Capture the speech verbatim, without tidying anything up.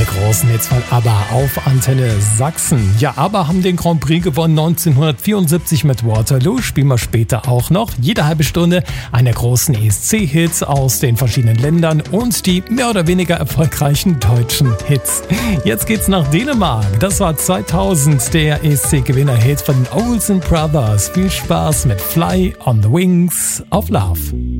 der großen Hits von ABBA auf Antenne Sachsen. Ja, ABBA haben den Grand Prix gewonnen neunzehnhundertvierundsiebzig mit Waterloo. Spielen wir später auch noch. Jede halbe Stunde eine großen E S C-Hits aus den verschiedenen Ländern und die mehr oder weniger erfolgreichen deutschen Hits. Jetzt geht's nach Dänemark. Das war zweitausend der E S C-Gewinner-Hit von den Olsen Brothers. Viel Spaß mit Fly on the Wings of Love.